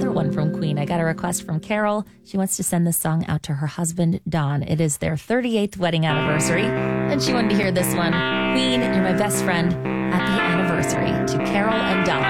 another one from Queen. I got a request from Carol. She wants to send this song out to her husband, Don. It is their 38th wedding anniversary, and she wanted to hear this one. Queen, you're my best friend. Happy anniversary to Carol and Don.